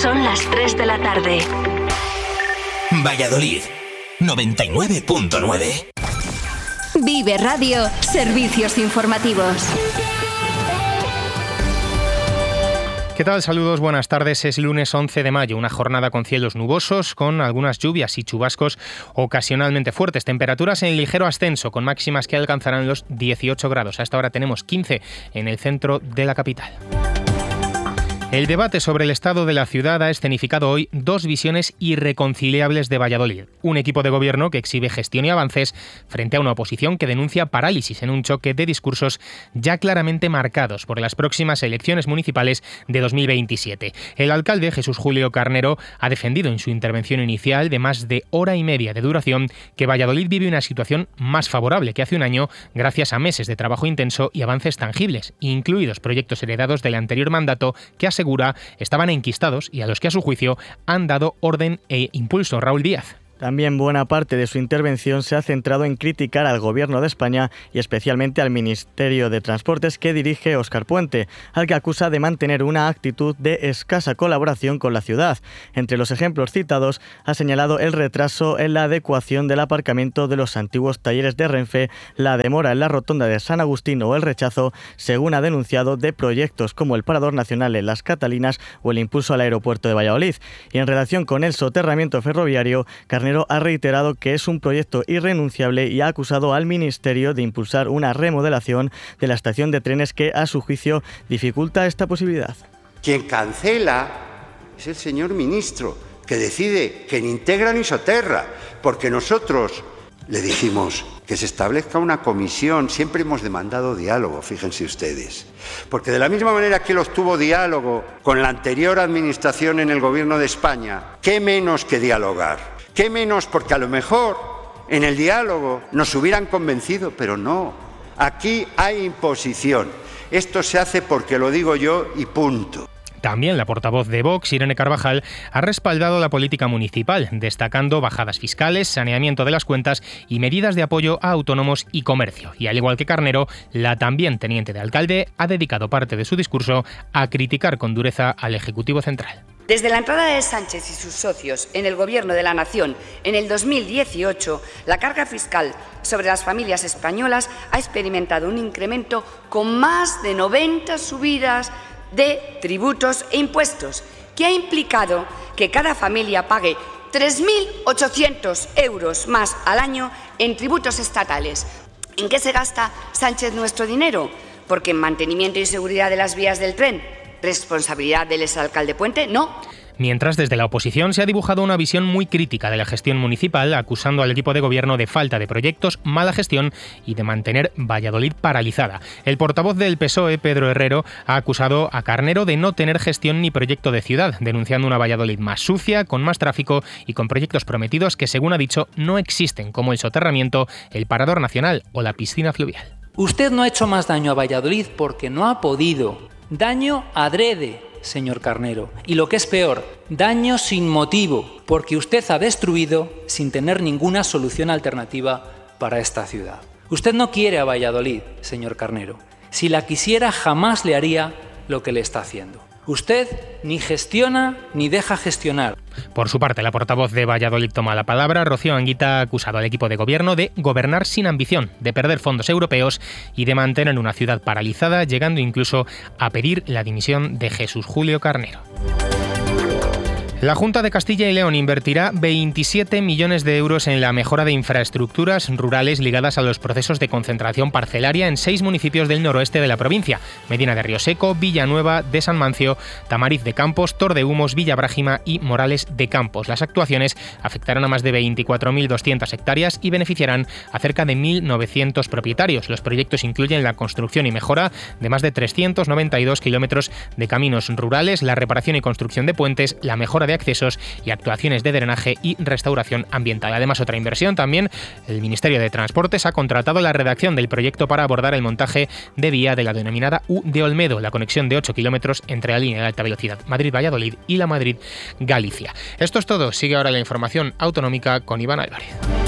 Son las 3 de la tarde. Valladolid, 99.9. Vive Radio, servicios informativos. ¿Qué tal? Saludos, buenas tardes. Es lunes 11 de mayo, una jornada con cielos nubosos, con algunas lluvias y chubascos ocasionalmente fuertes. Temperaturas en ligero ascenso, con máximas que alcanzarán los 18 grados. Hasta ahora tenemos 15 en el centro de la capital. El debate sobre el estado de la ciudad ha escenificado hoy dos visiones irreconciliables de Valladolid. Un equipo de gobierno que exhibe gestión y avances frente a una oposición que denuncia parálisis en un choque de discursos ya claramente marcados por las próximas elecciones municipales de 2027. El alcalde, Jesús Julio Carnero, ha defendido en su intervención inicial de más de hora y media de duración que Valladolid vive una situación más favorable que hace un año gracias a meses de trabajo intenso y avances tangibles, incluidos proyectos heredados del anterior mandato que asegura estaban enquistados y a los que a su juicio han dado orden e impulso. Raúl Díaz. También buena parte de su intervención se ha centrado en criticar al Gobierno de España y especialmente al Ministerio de Transportes que dirige Óscar Puente, al que acusa de mantener una actitud de escasa colaboración con la ciudad. Entre los ejemplos citados ha señalado el retraso en la adecuación del aparcamiento de los antiguos talleres de Renfe, la demora en la rotonda de San Agustín o el rechazo, según ha denunciado, de proyectos como el Parador Nacional en Las Catalinas o el impulso al aeropuerto de Valladolid. Y en relación con el soterramiento ferroviario, Carnero ha reiterado que es un proyecto irrenunciable y ha acusado al Ministerio de impulsar una remodelación de la estación de trenes que, a su juicio, dificulta esta posibilidad. Quien cancela es el señor ministro, que decide que ni integra ni soterra, porque nosotros le dijimos que se establezca una comisión. Siempre hemos demandado diálogo, fíjense ustedes, porque de la misma manera que él obtuvo diálogo con la anterior administración en el Gobierno de España, ¿qué menos que dialogar? ¿Qué menos? Porque a lo mejor en el diálogo nos hubieran convencido, pero no. Aquí hay imposición. Esto se hace porque lo digo yo y punto. También la portavoz de Vox, Irene Carvajal, ha respaldado la política municipal, destacando bajadas fiscales, saneamiento de las cuentas y medidas de apoyo a autónomos y comercio. Y al igual que Carnero, la también teniente de alcalde ha dedicado parte de su discurso a criticar con dureza al Ejecutivo Central. Desde la entrada de Sánchez y sus socios en el Gobierno de la Nación en el 2018, la carga fiscal sobre las familias españolas ha experimentado un incremento con más de 90 subidas de tributos e impuestos, que ha implicado que cada familia pague 3.800 euros más al año en tributos estatales. ¿En qué se gasta Sánchez nuestro dinero? Porque en mantenimiento y seguridad de las vías del tren, ¿responsabilidad del exalcalde Puente? No. Mientras, desde la oposición se ha dibujado una visión muy crítica de la gestión municipal, acusando al equipo de gobierno de falta de proyectos, mala gestión y de mantener Valladolid paralizada. El portavoz del PSOE, Pedro Herrero, ha acusado a Carnero de no tener gestión ni proyecto de ciudad, denunciando una Valladolid más sucia, con más tráfico y con proyectos prometidos que, según ha dicho, no existen, como el soterramiento, el Parador Nacional o la piscina fluvial. Usted no ha hecho más daño a Valladolid porque no ha podido. Daño adrede, señor Carnero. Y lo que es peor, daño sin motivo, porque usted ha destruido sin tener ninguna solución alternativa para esta ciudad. Usted no quiere a Valladolid, señor Carnero. Si la quisiera, jamás le haría lo que le está haciendo. Usted ni gestiona ni deja gestionar. Por su parte, la portavoz de Valladolid toma la palabra. Rocío Anguita ha acusado al equipo de gobierno de gobernar sin ambición, de perder fondos europeos y de mantener una ciudad paralizada, llegando incluso a pedir la dimisión de Jesús Julio Carnero. La Junta de Castilla y León invertirá 27 millones de euros en la mejora de infraestructuras rurales ligadas a los procesos de concentración parcelaria en 6 municipios del noroeste de la provincia: Medina de Rioseco, Villanueva de San Mancio, Tamariz de Campos, Tordehumos, Villabrágima y Morales de Campos. Las actuaciones afectarán a más de 24.200 hectáreas y beneficiarán a cerca de 1.900 propietarios. Los proyectos incluyen la construcción y mejora de más de 392 kilómetros de caminos rurales, la reparación y construcción de puentes, la mejora de accesos y actuaciones de drenaje y restauración ambiental. Además, otra inversión también, el Ministerio de Transportes ha contratado la redacción del proyecto para abordar el montaje de vía de la denominada U de Olmedo, la conexión de 8 kilómetros entre la línea de alta velocidad Madrid-Valladolid y la Madrid-Galicia. Esto es todo. Sigue ahora la información autonómica con Iván Álvarez.